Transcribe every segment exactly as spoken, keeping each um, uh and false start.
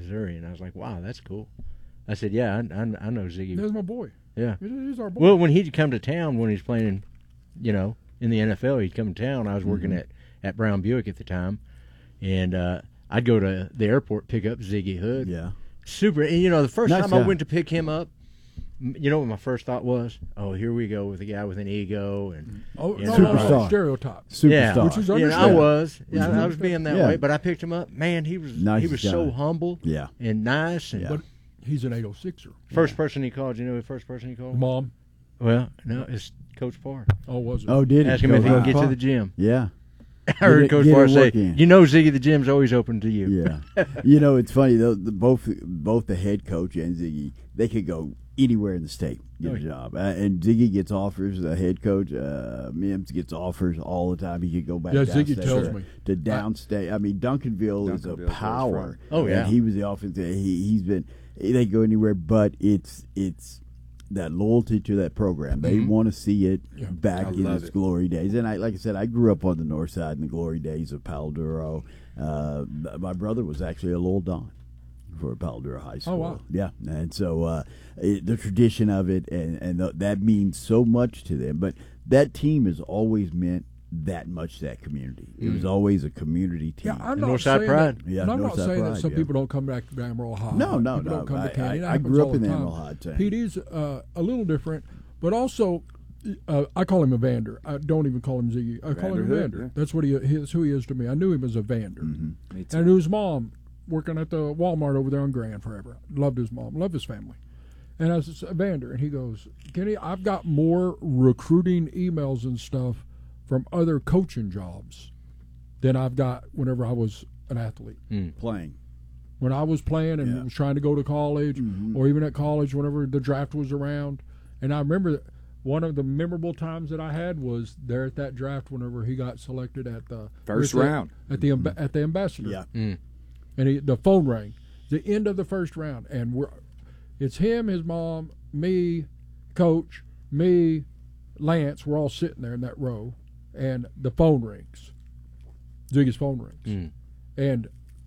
Missouri, and I was like, wow, that's cool. I said, yeah, I, I, I know Ziggy. That's my boy. Yeah. He's our boy. Well, when he'd come to town, when he's playing, you know, in the N F L, he'd come to town. I was working mm-hmm. at, at Brown Buick at the time, and uh, I'd go to the airport, pick up Ziggy Hood. Yeah. Super. And, you know, the first nice time guy. I went to pick him up, you know what my first thought was? Oh, here we go with a guy with an ego. and Oh, you no, know, no, no, stereotype. Superstar. Yeah, which is you know, I understandable. was. Yeah, I was being that yeah. way, but I picked him up. Man, he was nice he was guy. so humble yeah. and nice. And yeah. But he's an eight oh sixer. First yeah. person he called, you know the first person he called? Mom. Well, no, it's Coach Parr. Oh, was it? Oh, did he? Ask him if he Coach can get Parr? to the gym. Yeah. I heard it- Coach get Parr it say, working. you know, Ziggy, the gym's always open to you. Yeah. You know, it's funny, though, the, both both the head coach and Ziggy, they could go anywhere in the state, get Oh, a yeah. job. Uh, and Ziggy gets offers, the head coach, uh, Mims gets offers all the time. He could go back Yeah, downstate Ziggy tells to, me. to downstate. I mean, Duncanville, is a Duncanville's power. front. Oh, yeah. And he was the offense. He, he's been, they go anywhere, but it's it's that loyalty to that program. They Mhm. want to see it Yeah. back I in love its it. glory days. And I, like I said, I grew up on the north side in the glory days of Palo Duro. Uh, my brother was actually a Lowell Don for Palo Duro High School. Oh, wow. Yeah, and so uh, it, the tradition of it, and, and th- that means so much to them. But that team has always meant that much to that community. It was Mm. always a community team. Yeah, I'm The not Northside saying Pride. That, Yeah, and I'm not Northside saying Pride, that some yeah. people don't come back to Amarillo High. No, no, people no. Don't come I, to Canyon. I, That I happens grew all up in the the time. Amarillo High team. P D's uh, a little different, but also uh, I call him a Vander. I don't even call him Ziggy. I call him a Vanderhood, Vander. yeah. That's what he is. Who he is to me. I knew him as a Vander. Mm-hmm. Me And too. I knew his mom working at the Walmart over there on Grand forever. Loved his mom. Loved his family. And I was Vander, and he goes, Kenny, I've got more recruiting emails and stuff from other coaching jobs than I've got whenever I was an athlete. Playing. When I was playing and Yeah. was trying to go to college, Mhm. or even at college whenever the draft was around. And I remember one of the memorable times that I had was there at that draft whenever he got selected at the First with the- round. at the amb- at the ambassador. Yeah. Mm. And he, the phone rang, the end of the first round, and we're it's him, his mom, me, coach, me, Lance. We're all sitting there in that row, and the phone rings. Ziggy's phone rings, Mm. and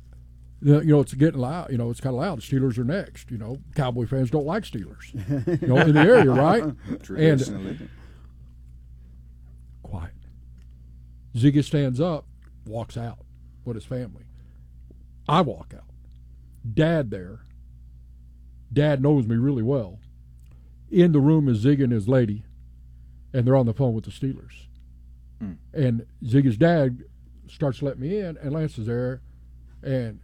the, you know it's getting loud. You know it's kind of loud. The Steelers are next. You know Cowboy fans don't like Steelers. You know in the area, right? Traditionally. Quiet. Ziggy stands up, walks out with his family. I walk out. Dad there. Dad knows me really well. In the room is Ziggy and his lady, and they're on the phone with the Steelers. Mm. And Ziggy's dad starts letting me in, and Lance is there, and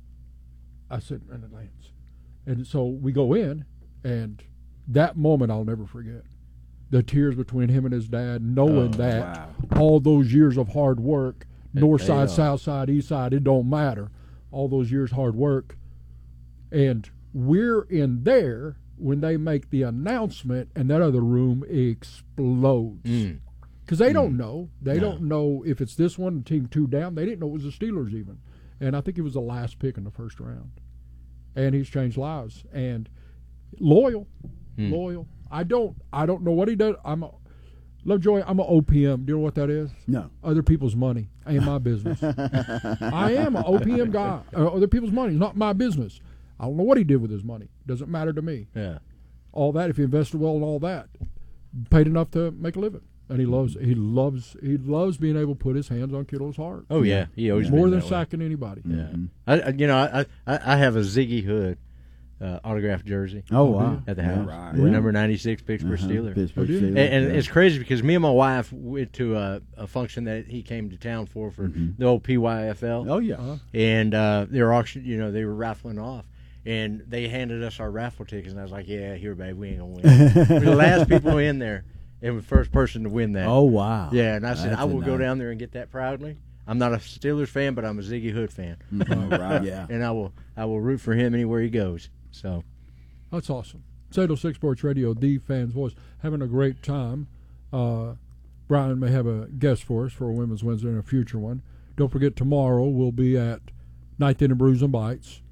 I said, and Lance. And so we go in, and that moment I'll never forget. The tears between him and his dad, knowing Oh, that wow. all those years of hard work, It north paid side, off. south side, east side, it don't matter. All those years hard work. And we're in there when they make the announcement, and that other room explodes. Mm. Because they don't know. They No. don't know if it's this one, team two down. They didn't know it was the Steelers even. And I think he was the last pick in the first round. And he's changed lives. And loyal. Mm. Loyal. I don't I don't know what he does. I'm a Lovejoy, I'm a O P M. Do you know what that is? No. Other people's money. Ain't my business. I am an O P M guy. Uh, other people's money is not my business. I don't know what he did with his money. Doesn't matter to me. Yeah. All that, if he invested well in all that, paid enough to make a living. And he loves he loves he loves being able to put his hands on Kittle's heart. Oh, yeah. He always More been than that way. sacking anybody. Yeah. Mhm. I, I, you know, I, I, I have a Ziggy Hood uh, autographed jersey Oh, wow. at the Yeah. house. Right. We're Yeah. number ninety-six, Pittsburgh Uh-huh. Steeler. Pittsburgh Oh, do you? Steelers, And, and yeah. it's crazy because me and my wife went to a, a function that he came to town for for Mhm. the old P Y F L, Oh, yeah. Uh-huh. and uh, they were auction, you know, they were raffling off, and they handed us our raffle tickets, and I was like, "Yeah, here, babe, we ain't gonna win." We're the last people in there, and the first person to win that. Oh, wow. yeah, and I said, That's "I a will go nice- down there and get that proudly." I'm not a Steelers fan, but I'm a Ziggy Hood fan, Mhm. Right. Yeah. and I will I will root for him anywhere he goes. So. That's awesome. eight oh six Sports Radio, the fan's voice. Having a great time. Uh, Brian may have a guest for us for a Women's Wednesday and a future one. Don't forget, tomorrow we'll be at Ninth Inning Brews and Bites.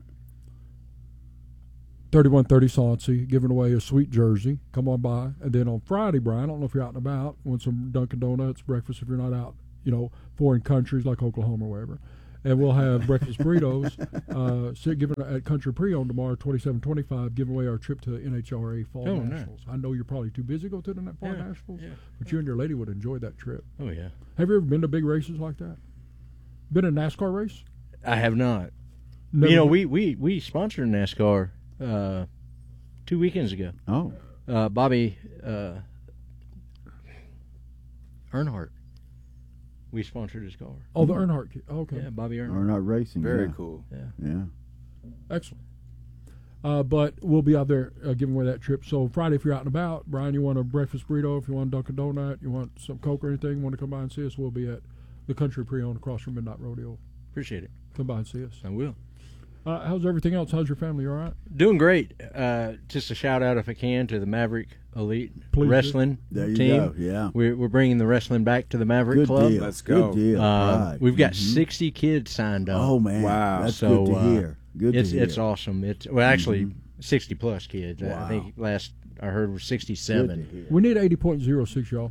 thirty-one thirty Sauncey, giving away a sweet jersey. Come on by. And then on Friday, Brian, I don't know if you're out and about, want some Dunkin' Donuts, breakfast if you're not out, you know, foreign countries like Oklahoma or wherever. and we'll have breakfast burritos. Uh, so giving at Country Pre-Owned tomorrow, twenty-seven twenty-five, giving away our trip to N H R A Fall Oh, nice. Nationals. I know you're probably too busy to go to the Fall Yeah, Nationals, yeah. but you and your lady would enjoy that trip. Oh yeah. Have you ever been to big races like that? Been in a NASCAR race? I have not. Never You know, been? we we we sponsored NASCAR uh, two weekends ago. Oh, Uh, Bobby uh, Earnhardt. We sponsored his car. Oh, the Earnhardt kid. Oh, okay. Yeah, Bobby Earnhardt. or not racing. Very yeah. cool. Yeah. Excellent. Uh, but we'll be out there uh, giving away that trip. So Friday, if you're out and about, Brian, you want a breakfast burrito, if you want a Dunkin' Donut, you want some Coke or anything, want to come by and see us, we'll be at the Country Pre-Owned across from Midnight Rodeo. Appreciate it. Come by and see us. I will. Uh, how's everything else? How's your family? You all right? Doing great. Uh, just a shout out, if I can, to the Maverick Elite Please do. Wrestling There you team. go. Yeah. We're we're bringing the wrestling back to the Maverick Good Club. deal. Let's go. Good deal. Uh, Right. We've got Mhm. sixty kids signed up. Oh man. Wow. That's So, good to uh, hear. Good it's to hear. it's awesome. It's well, actually, Mhm. sixty plus kids. I- I Wow. think last I heard was Good sixty-seven. to hear. We need eighty point oh six, y'all.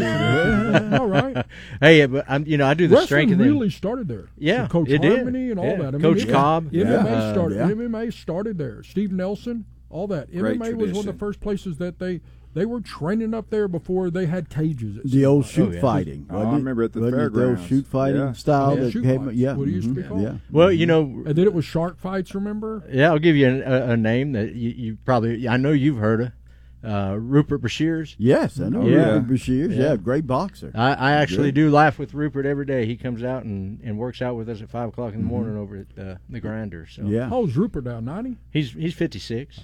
Yeah. All right. Hey, but I'm you know I do the strength Wrestling and really started there. Yeah, With Coach it did. Harmony and all Yeah. that. I mean, Coach it- Cobb. M M A Yeah. started. Yeah. M M A started there. Steve Nelson, all that. Great M M A was one of the tradition. first places that they they were training up there before they had cages. it The seemed old like. shoot Oh, yeah. fighting. Oh, wasn't I it? remember at the Wasn't it the old fairgrounds. shoot fighting Yeah. style Yeah, that shoot came. fights, Yeah. what it used to be mhm, called. Yeah. Well, you know, And then it was shark fights. Remember? yeah, I'll give you a, a, a name that you, you probably I know you've heard of. Uh, Rupert Brashears. Yes, I know. Yeah. Rupert Bashir. Yeah. Yeah. Great boxer. I, I actually Good. do laugh with Rupert every day. He comes out and, and works out with us at five o'clock in the Mm-hmm. morning over at uh, the grinder. So Yeah. How old's Rupert now? ninety? he's he's fifty six.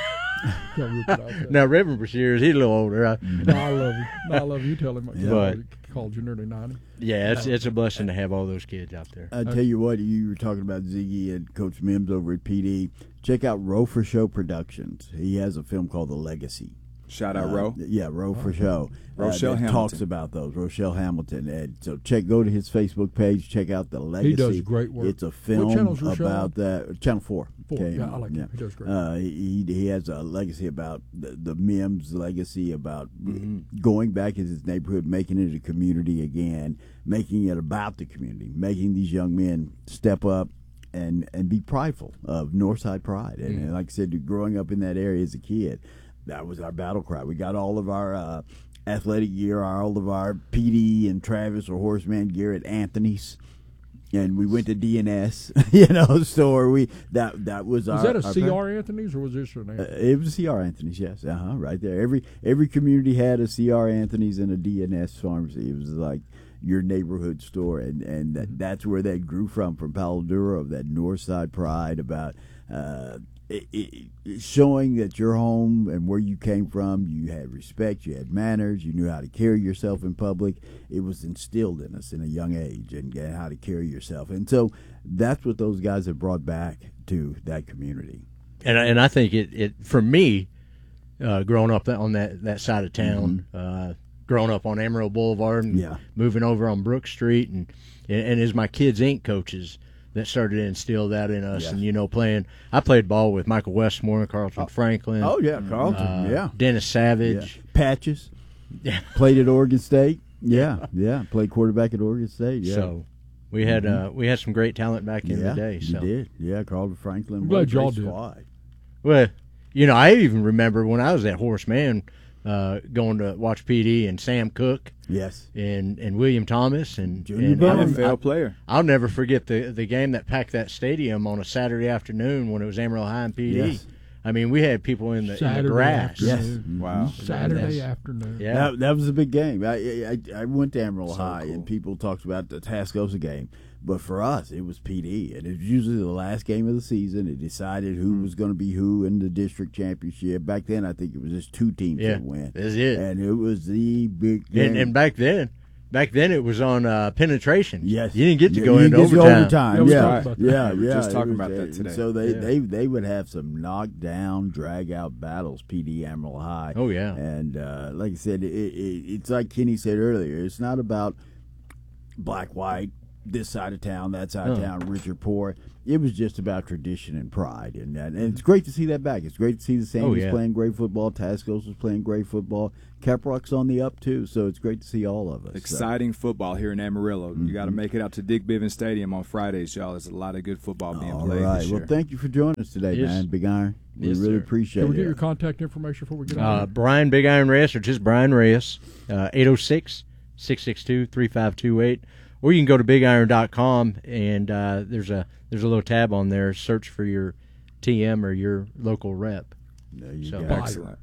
Tell Rupert out there. Now Reverend Brashears, he's a little older. I, No, I love you. No, I love you. You tell him. Yeah. But- He called you nearly ninety. yeah, it's it's a blessing to have all those kids out there. I tell you what, you were talking about Ziggy and Coach Mims over at P D. Check out Row for Show Productions. He has a film called The Legacy. Shout out, Uh, Ro. Yeah, Row for Show. Rochelle uh, that Hamilton. talks about those. Rochelle Hamilton. And so check, go to his Facebook page. Check out The Legacy. He does great work. It's a film channel's Rochelle about that. Channel Four. Four. came Yeah, I out, like him. He does great. Uh, he he has a legacy about the, the Mims legacy about Mm-hmm. going back into his neighborhood, making it a community again, making it about the community, making these young men step up and and be prideful of Northside pride. And, and like I said, growing up in that area as a kid, that was our battle cry. We got all of our uh, athletic gear, our, all of our P D and Travis or Horseman gear at Anthony's. And we went to D N S, you know, store. We that that was our. Was that a our C R Anthony's or was this your name? uh, it was a C R Anthony's, yes, uh huh, right there. Every every community had a C R Anthony's and a D N S pharmacy. It was like your neighborhood store, and and that, that's where that grew from, from Palo Duro, of that North Side pride about uh, it, it, it showing that your home and where you came from, you had respect, you had manners, you knew how to carry yourself in public. It was instilled in us in a young age, and, and how to carry yourself, and so that's what those guys have brought back to that community. And I- and I think it, it for me, uh, growing up that, on that, that side of town, uh, growing up on Amarillo Boulevard and Yeah. moving over on Brook Street, and and, and as my kids' Inc coaches that started to instill that in us, Yes. and you know playing, I played ball with Michael Westmore, Carlton Franklin, Oh yeah, Carlton, uh, yeah. Dennis Savage. Yeah. Patches. Yeah. Played at Oregon State. Yeah, yeah. Played quarterback at Oregon State. Yeah. So we had uh, we had some great talent back in yeah, the day. So you did. Yeah, Carlton Franklin. I'm what a glad y'all great did. squad. well, you know, I even remember when I was at Horseman, uh, going to watch P D and Sam Cook Yes. and, and William Thomas and, Junior and Bum. I'll- N F L player. I'll never forget the the game that packed that stadium on a Saturday afternoon when it was Amarillo High and P D. Yes. I mean, we had people in the, in Saturday the grass. afternoon. Yes. Mhm. Wow. Saturday Yes. afternoon. Yeah. That, that was a big game. I I, I went to Amarillo So High, cool. and people talked about the Tascosa game, but for us, it was P D, and it was usually the last game of the season. It decided who was going to be who in the district championship. Back then, I think it was just two teams Yeah, that went, that's it. and it was the big game. And, and back then, back then it was on uh, penetration. Yes, you didn't get to Yeah, go you into didn't get to overtime. overtime. Yeah, we Yeah, talked about that. yeah, We were yeah. just It talking was, about that uh, today. So they, Yeah. they they would have some knockdown, drag out battles. P D Amarillo High. Oh, yeah. And uh, like I said, it, it, it's like Kenny said earlier. It's not about black white, this side of town, that side of Oh. town, rich or poor. It was just about tradition and pride, and that, and it's great to see that back. It's great to see the Sandys Oh, yeah. playing great football. Tasco's playing great football. Caprock's on the up too, so it's great to see all of us. So- Exciting football here in Amarillo. You got to Mhm. make it out to Dick Bivens Stadium on Fridays, y'all. There's a lot of good football being All played right. this Well, year. thank you for joining us today, Yes. man. Big Iron. We Yes, really sir. appreciate Can we it. get your contact information before we get Uh, out? Brian Big Iron Reyes, or just Brian Reyes, uh, eight oh six, six six two, three five two eight. Or you can go to big iron dot com, and uh, there's a there's a little tab on there. Search for your T M or your local rep. There you So- go. Bye. Excellent.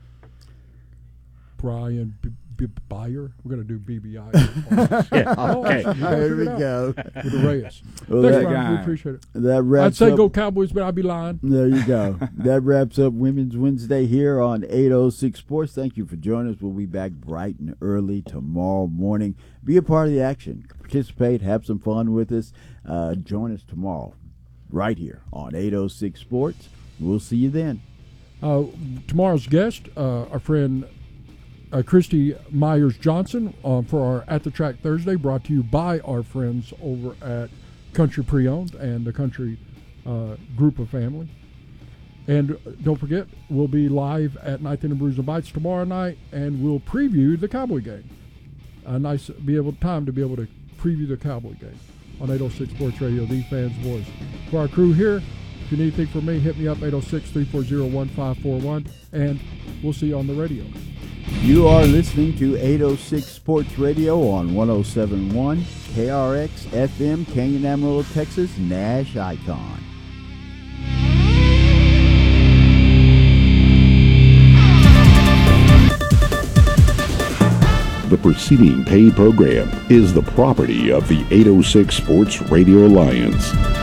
Brian B- B- Byer. We're going to do B B I. Yeah. Oh, Okay. you gotta There figure we it out. go. With the Reyes. Well, Thanks, that, Brian. We guy. appreciate it. that wraps I'd say up. go Cowboys, but I'd be lying. There you go. That wraps up Women's Wednesday here on eight oh six Sports. Thank you for joining us. We'll be back bright and early tomorrow morning. Be a part of the action. Participate. Have some fun with us. Uh, join us tomorrow right here on eight oh six Sports. We'll see you then. Uh, tomorrow's guest, uh, our friend uh, Christy Myers Johnson, uh, for our At the Track Thursday, brought to you by our friends over at Country Pre-Owned and the Country uh, Group of Family. And don't forget, we'll be live at Ninth Inning Brews and Bites tomorrow night, and we'll preview the Cowboy game. A nice be able time to be able to preview the Cowboy game on eight oh six Sports Radio, the fans' voice. For our crew here, if you need anything from me, hit me up eight oh six, three four zero, one five four one, and we'll see you on the radio. You are listening to eight oh six Sports Radio on one oh seven point one K R X F M, Canyon, Amarillo, Texas, Nash Icon. The preceding paid program is the property of the eight oh six Sports Radio Alliance.